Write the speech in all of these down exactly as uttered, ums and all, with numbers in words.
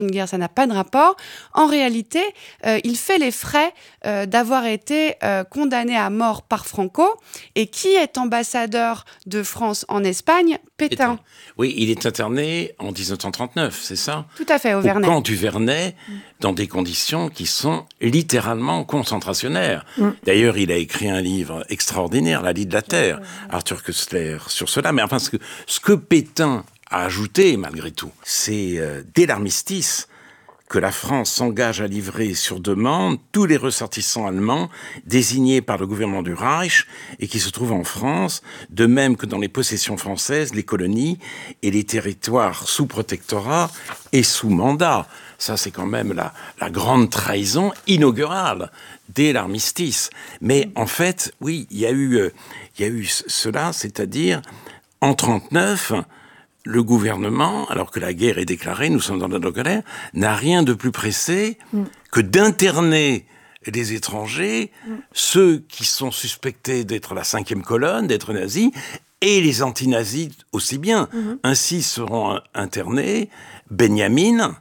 une guerre, ça n'a pas de rapport. En réalité, euh, il fait les frais euh, d'avoir été euh, condamné à mort par Franco. Et qui est ambassadeur de France en Espagne ? Pétain. Pétain. Oui, il est interné en dix-neuf cent trente-neuf, c'est ça ? Tout à fait, au Vernet. Au camp du Vernet, dans des conditions qui sont littéralement concentrationnaires. Mm. D'ailleurs, il a écrit un livre extraordinaire, La Lie de la Terre, ouais, ouais. Arthur Koestler, sur cela. Mais enfin, ce que, ce que Pétain a ajouté, malgré tout, c'est euh, dès l'armistice que la France s'engage à livrer sur demande tous les ressortissants allemands désignés par le gouvernement du Reich et qui se trouvent en France, de même que dans les possessions françaises, les colonies et les territoires sous protectorat et sous mandat. Ça, c'est quand même la, la grande trahison inaugurale dès l'armistice. Mais en fait, oui, il y a eu, euh, il y a eu cela, c'est-à-dire en trente-neuf, le gouvernement, alors que la guerre est déclarée, nous sommes dans la guerre, n'a rien de plus pressé mm. que d'interner les étrangers, mm. ceux qui sont suspectés d'être la cinquième colonne, d'être nazis, et les anti-nazis aussi bien. Mm-hmm. Ainsi seront internés Benjamin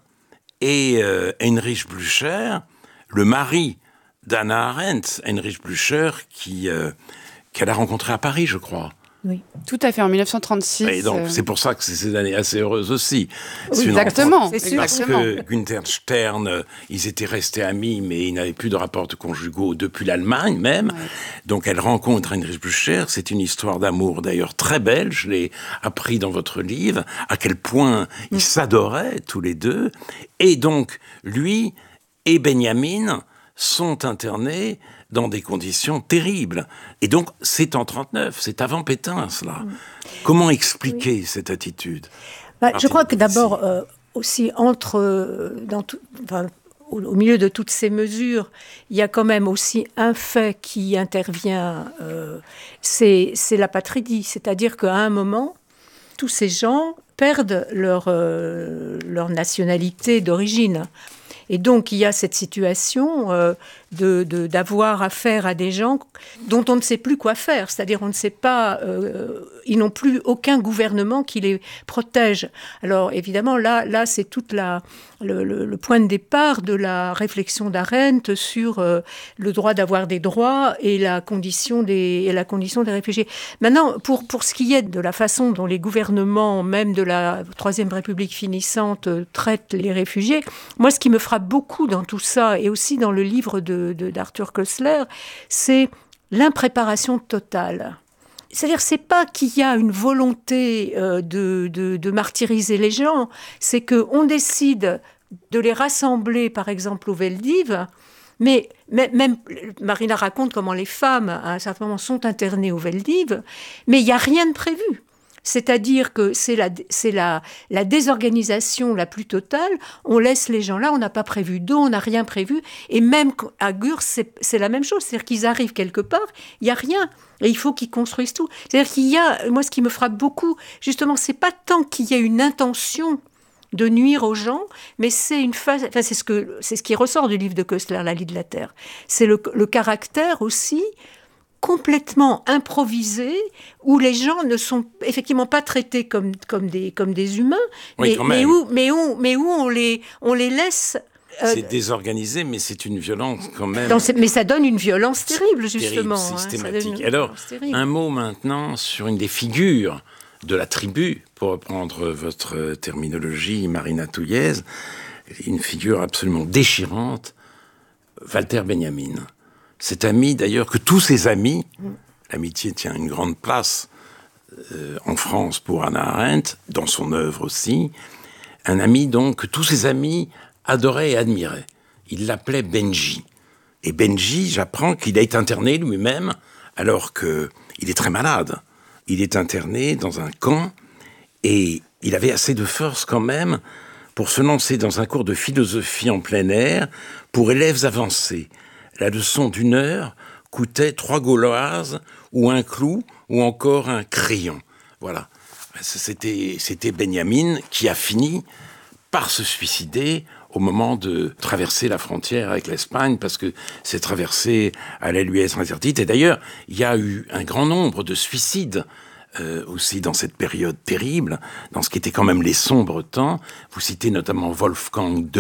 et euh, Heinrich Blücher, le mari d'Hannah Arendt, Heinrich Blücher, qui, euh, qu'elle a rencontré à Paris, je crois. Oui, tout à fait, en dix-neuf cent trente-six. Et donc, euh... c'est pour ça que c'est ces années assez heureuses aussi. Oui, exactement. C'est sûr. Parce que Günther Stern, ils étaient restés amis, mais ils n'avaient plus de rapports conjugaux depuis l'Allemagne même. Ouais. Donc, elle rencontre Heinrich Blücher. C'est une histoire d'amour, d'ailleurs, très belle. Je l'ai appris dans votre livre, à quel point ils mmh. s'adoraient tous les deux. Et donc, lui et Benjamin sont internés dans des conditions terribles. Et donc, c'est en trente-neuf, c'est avant Pétain, cela. Mmh. Comment expliquer oui. cette attitude ? bah, Je crois que d'abord, euh, aussi, entre, euh, dans tout, enfin, au, au milieu de toutes ces mesures, il y a quand même aussi un fait qui intervient, euh, c'est, c'est l'apatridie. C'est-à-dire qu'à un moment, tous ces gens perdent leur, euh, leur nationalité d'origine. Et donc, il y a cette situation euh, de, de, d'avoir affaire à des gens dont on ne sait plus quoi faire. C'est-à-dire, on ne sait pas... Euh, ils n'ont plus aucun gouvernement qui les protège. Alors, évidemment, là, là c'est tout la, le, le, le point de départ de la réflexion d'Arendt sur euh, le droit d'avoir des droits et la condition des, et la condition des réfugiés. Maintenant, pour, pour ce qui est de la façon dont les gouvernements, même de la Troisième République finissante, euh, traitent les réfugiés, moi, ce qui me frappe beaucoup dans tout ça, et aussi dans le livre de, de, d'Arthur Koestler, c'est l'impréparation totale. C'est-à-dire, c'est pas qu'il y a une volonté euh, de, de, de martyriser les gens, c'est qu'on décide de les rassembler, par exemple, au Veldiv, mais même, Marina raconte comment les femmes, à un certain moment, sont internées au Veldiv, mais il n'y a rien de prévu. C'est-à-dire que c'est, la, c'est la, la désorganisation la plus totale. On laisse les gens là, on n'a pas prévu d'eau, on n'a rien prévu. Et même à Gurs, c'est, c'est la même chose. C'est-à-dire qu'ils arrivent quelque part, il n'y a rien. Et il faut qu'ils construisent tout. C'est-à-dire qu'il y a, moi ce qui me frappe beaucoup, justement, c'est pas tant qu'il y a une intention de nuire aux gens, mais c'est une phase, enfin c'est ce que, c'est ce qui ressort du livre de Koestler, La Lie de la Terre. C'est le, le caractère aussi complètement improvisé, où les gens ne sont effectivement pas traités comme, comme, des, comme des humains, oui, mais, mais, où, mais, où, mais où on les, on les laisse... Euh, c'est désorganisé, mais c'est une violence quand même... Dans, mais ça donne une violence terrible, justement. Terrible, systématique. Hein, Alors, un mot maintenant sur une des figures de la tribu, pour reprendre votre terminologie, Marina Touillez, une figure absolument déchirante, Walter Benjamin. Cet ami, d'ailleurs, que tous ses amis, mmh. l'amitié tient une grande place euh, en France pour Hannah Arendt, dans son œuvre aussi, un ami donc que tous ses amis adoraient et admiraient. Il l'appelait Benji. Et Benji, j'apprends qu'il a été interné lui-même, alors qu'il est très malade. Il est interné dans un camp, et il avait assez de force quand même pour se lancer dans un cours de philosophie en plein air pour élèves avancés. La leçon d'une heure coûtait trois gauloises ou un clou ou encore un crayon. Voilà. C'était, c'était Benjamin qui a fini par se suicider au moment de traverser la frontière avec l'Espagne, parce que cette traversée allait lui être interdite. Et d'ailleurs, il y a eu un grand nombre de suicides euh, aussi dans cette période terrible, dans ce qui était quand même les sombres temps. Vous citez notamment Wolfgang